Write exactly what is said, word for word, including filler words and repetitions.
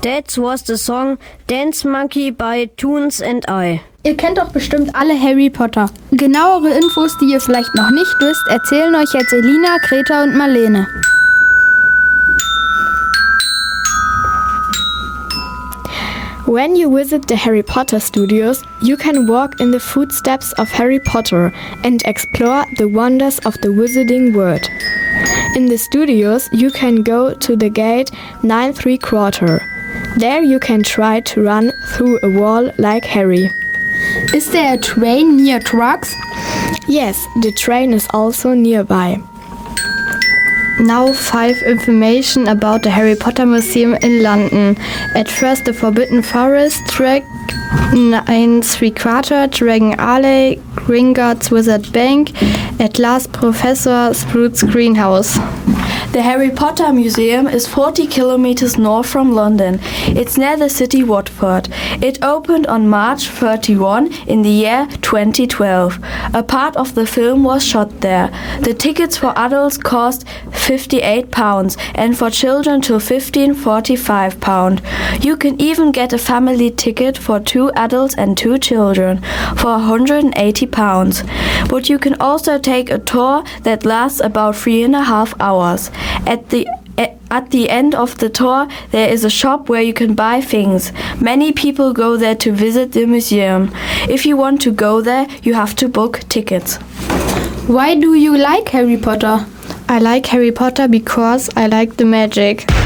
That was the song Dance Monkey by Toons and I. Ihr kennt doch bestimmt alle Harry Potter. Genauere Infos, die ihr vielleicht noch nicht wisst, erzählen euch jetzt Elina, Greta und Marlene. When you visit the Harry Potter studios, you can walk in the footsteps of Harry Potter and explore the wonders of the wizarding world. In the studios, you can go to the gate nine three quarter. There you can try to run through a wall like Harry. Is there a train near trucks? Yes, the train is also nearby. Now five information about the Harry Potter Museum in London. At first the Forbidden Forest, Track nine three quarter, Dragon Alley, Gringotts Wizard Bank, at last Professor Sprout's greenhouse. The Harry Potter Museum is forty kilometers north from London. It's near the city Watford. It opened on March thirty-first in the year twenty twelve. A part of the film was shot there. The tickets for adults cost fifty-eight pounds and for children till fifteen forty-five pounds. You can even get a family ticket for two adults and two children for one hundred eighty pounds. But you can also take a tour that lasts about three and a half hours. At the At the end of the tour, there is a shop where you can buy things. Many people go there to visit the museum. If you want to go there, you have to book tickets. Why do you like Harry Potter? I like Harry Potter because I like the magic.